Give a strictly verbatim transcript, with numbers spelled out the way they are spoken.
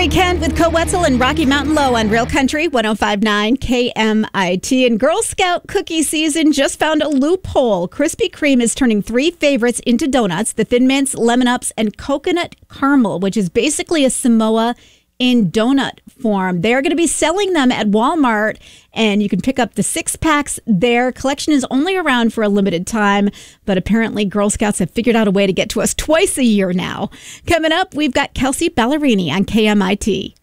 Hillary Kent with Co Wetzel and Rocky Mountain Low on Real Country one oh five point nine K M I T. And Girl Scout cookie season just found a loophole. Krispy Kreme is turning three favorites into donuts: the Thin Mints, Lemon Ups, and Coconut Caramel, which is basically a Samoa in donut form. They're going to be selling them at Walmart, and you can pick up the six packs there. Collection is only around for a limited time, but apparently Girl Scouts have figured out a way to get to us twice a year now. Coming up, we've got Kelsey Ballerini on K M I T.